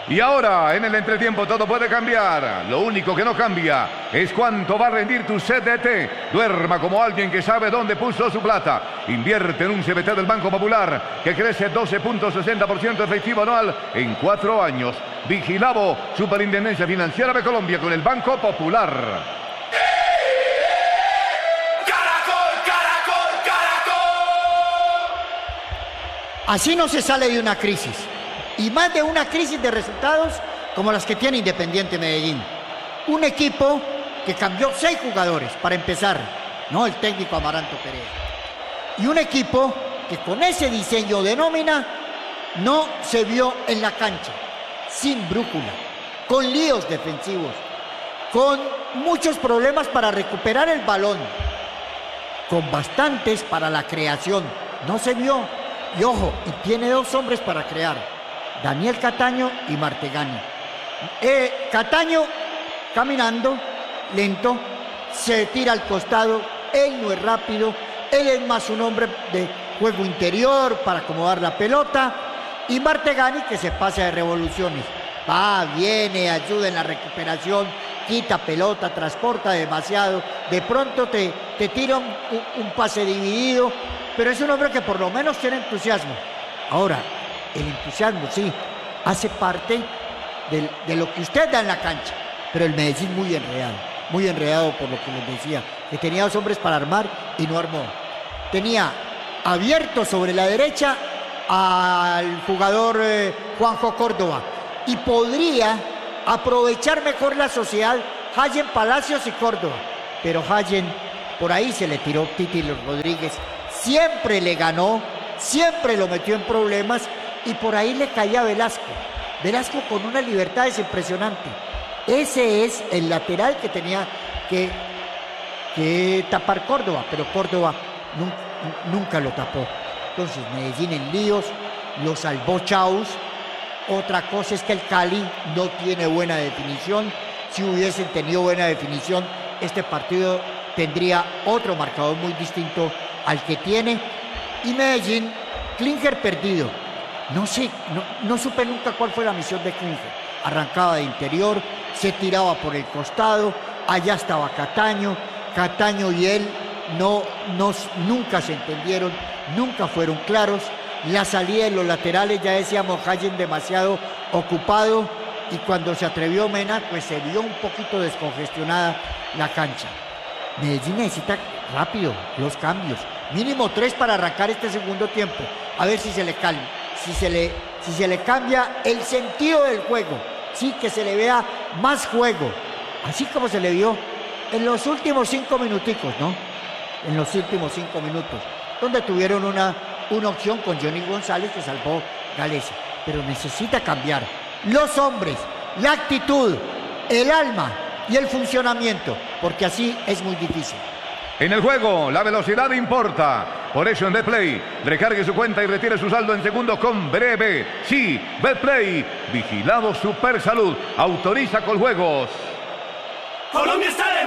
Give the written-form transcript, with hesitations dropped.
Y ahora, en el entretiempo, todo puede cambiar. Lo único que no cambia es cuánto va a rendir tu CDT. Duerma como alguien que sabe dónde puso su plata. Invierte en un CBT del Banco Popular que crece 12.60% efectivo anual en 4 años. Vigilado Superintendencia Financiera de Colombia con el Banco Popular. Así no se sale de una crisis. Y más de una crisis de resultados como las que tiene Independiente Medellín. Un equipo que cambió 6 jugadores, para empezar, no el técnico Amaranto Perea. Y un equipo que con ese diseño de nómina no se vio en la cancha, sin brújula, con líos defensivos, con muchos problemas para recuperar el balón, con bastantes para la creación. No se vio. Y ojo, y tiene 2 hombres para crear. Daniel Cataño y Martegani. Cataño caminando, lento, se tira al costado, él no es rápido, él es más un hombre de juego interior para acomodar la pelota, y Martegani que se pasa de revoluciones, va, viene, ayuda en la recuperación, quita pelota, transporta demasiado, de pronto te tira un pase dividido, pero es un hombre que por lo menos tiene entusiasmo. Ahora, el entusiasmo, sí, hace parte de lo que usted da en la cancha. Pero el Medellín muy enredado por lo que les decía, que tenía 2 hombres para armar y no armó. Tenía abierto sobre la derecha al jugador Juanjo Córdoba y podría aprovechar mejor la sociedad Hayen Palacios y Córdoba. Pero Hayen, por ahí se le tiró Titi Rodríguez, siempre le ganó, siempre lo metió en problemas. Y por ahí le caía Velasco. Velasco con una libertad impresionante. Ese es el lateral que tenía que tapar Córdoba, pero Córdoba nunca lo tapó. Entonces Medellín en líos, lo salvó Chaus. Otra cosa es que el Cali no tiene buena definición. Si hubiesen tenido buena definición, este partido tendría otro marcador muy distinto al que tiene. Y Medellín, clinker perdido. No sé, no supe nunca cuál fue la misión de Clinker. Arrancaba de interior, se tiraba por el costado, allá estaba Cataño y él nunca se entendieron, nunca fueron claros. La salida de los laterales, ya decíamos, Hayen demasiado ocupado, y cuando se atrevió Mena, pues se vio un poquito descongestionada la cancha. Medellín necesita rápido los cambios, mínimo 3 para arrancar este segundo tiempo, a ver si se le calma. Si se le cambia el sentido del juego, sí, que se le vea más juego, así como se le vio en los últimos 5 minuticos, ¿no? En los últimos 5 minutos, donde tuvieron una opción con Johnny González que salvó Galecia. Pero necesita cambiar los hombres, la actitud, el alma y el funcionamiento, porque así es muy difícil. En el juego, la velocidad importa. Por eso en Betplay, recargue su cuenta y retire su saldo en segundos con breve. Sí, Betplay, vigilado Supersalud, autoriza Coljuegos. Colombia está de